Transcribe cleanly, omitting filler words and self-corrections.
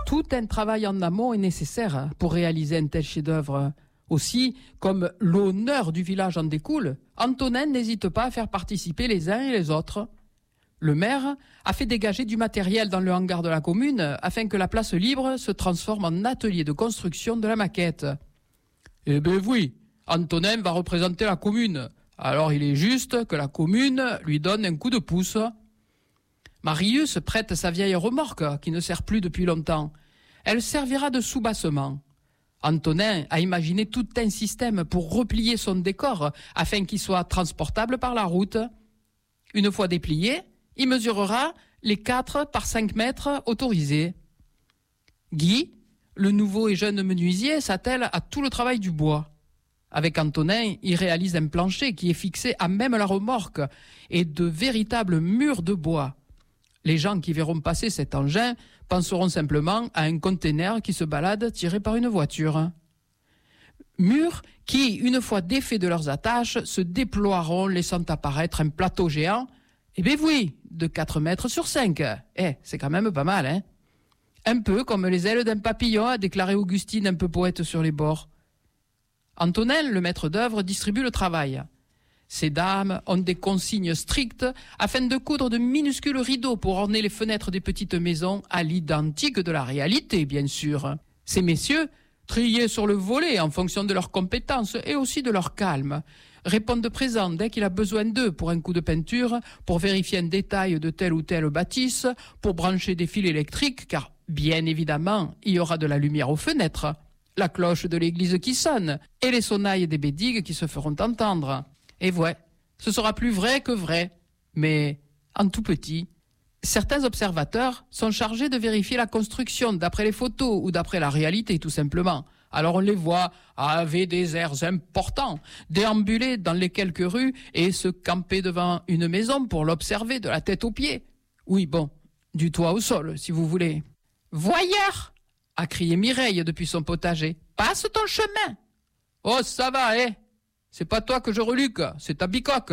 Tout un travail en amont est nécessaire pour réaliser un tel chef-d'œuvre. Aussi, comme l'honneur du village en découle, Antonin n'hésite pas à faire participer les uns et les autres. Le maire a fait dégager du matériel dans le hangar de la commune afin que la place libre se transforme en atelier de construction de la maquette. Eh bien oui, Antonin va représenter la commune. Alors il est juste que la commune lui donne un coup de pouce. Marius prête sa vieille remorque qui ne sert plus depuis longtemps. Elle servira de soubassement. Antonin a imaginé tout un système pour replier son décor afin qu'il soit transportable par la route. Une fois déplié, il mesurera les 4 par 5 mètres autorisés. Guy, le nouveau et jeune menuisier, s'attelle à tout le travail du bois. Avec Antonin, il réalise un plancher qui est fixé à même la remorque et de véritables murs de bois. Les gens qui verront passer cet engin penseront simplement à un conteneur qui se balade tiré par une voiture. Murs qui, une fois défaits de leurs attaches, se déploieront laissant apparaître un plateau géant, eh bien oui, de 4 mètres sur 5. C'est quand même pas mal, hein? Un peu comme les ailes d'un papillon, a déclaré Augustine un peu poète sur les bords. Antonin, le maître d'œuvre, distribue le travail. Ces dames ont des consignes strictes afin de coudre de minuscules rideaux pour orner les fenêtres des petites maisons à l'identique de la réalité, bien sûr. Ces messieurs, triés sur le volet en fonction de leurs compétences et aussi de leur calme, répondent présents dès qu'il a besoin d'eux pour un coup de peinture, pour vérifier un détail de telle ou telle bâtisse, pour brancher des fils électriques, car bien évidemment, il y aura de la lumière aux fenêtres, la cloche de l'église qui sonne et les sonnailles des bédigues qui se feront entendre. Et ouais, ce sera plus vrai que vrai, mais en tout petit. Certains observateurs sont chargés de vérifier la construction d'après les photos ou d'après la réalité, tout simplement. Alors on les voit avec des airs importants, déambuler dans les quelques rues et se camper devant une maison pour l'observer de la tête aux pieds. Oui, bon, du toit au sol, si vous voulez. « Voyeur !» a crié Mireille depuis son potager. « Passe ton chemin !»« Oh, ça va, c'est pas toi que je reluque, c'est ta bicoque. »